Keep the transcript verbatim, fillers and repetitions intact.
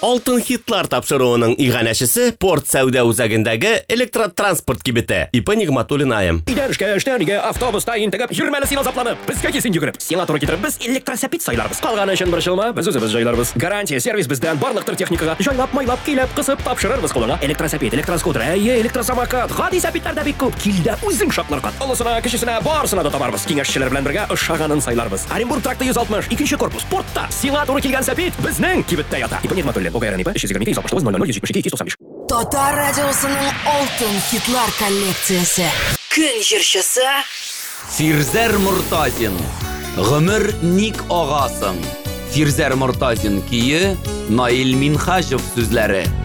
Алтын хитлар тапшыруының иганәчесе порт сәүдә үзәгендәге электротранспорт кибете. Ипа Нигъматуллин айым. Идәрышкә, эштәнигә, автобуста интегеп, йөрмәле син азапланып. Безгә кисен йөгереп. Сиңа туры китереп, без электросәпит сайларбыз. Калганы өчен борчылма, без үзебез җайларбыз. Гарантия сервис бездән барлыктыр техникага. Җайлап, майлап, килеп, кысып тапшырырбыз кулыңа. Электросәпит, электроскутер, әйе, электросамокат, гади сәпитләр дә бик күп. Килдә үзең шатларга. Олысына, кечесенә, барысына да табарбыз. Киңәшчеләр белән бергә ошаганын сайларбыз. Оренбург тракты йөз алтмыш, икенче корпус, портта. Сиңа туры килгән сәпит безнең кибеттә ята. Ипа Нигъматуллин, ОГРН ИП өч йөз егерме ике йөз алтмыш тугыз ноль ноль йөз җитмеш ике ике йөз туксан биш. Татар радиосының алтын хитлар коллекциясе. Көн җырчысы Фирзер Муртазин. Гомер ник агасың. Фирзер Муртазин кие, Наил Минхажев сүзләре.